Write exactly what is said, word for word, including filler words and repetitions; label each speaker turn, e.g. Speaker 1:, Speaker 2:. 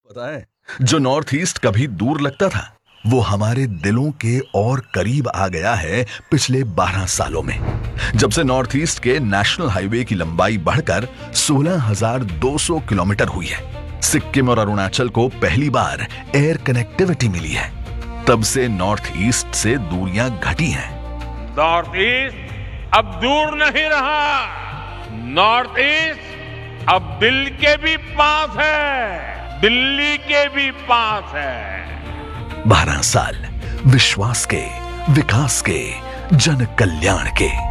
Speaker 1: पता है, जो नॉर्थ ईस्ट कभी दूर लगता था वो हमारे दिलों के और करीब आ गया है पिछले बारह सालों में। जब से नॉर्थ ईस्ट के नेशनल हाईवे की लंबाई बढ़कर सोलह हज़ार दो सौ किलोमीटर हुई है, सिक्किम और अरुणाचल को पहली बार एयर कनेक्टिविटी मिली है, तब से नॉर्थ ईस्ट से दूरियां घटी हैं।
Speaker 2: नॉर्थ ईस्ट अब दूर नहीं रहा, नॉर्थ ईस्ट अब दिल के भी पास है, दिल्ली के भी पास है।
Speaker 1: बारह साल विश्वास के, विकास के, जन कल्याण के।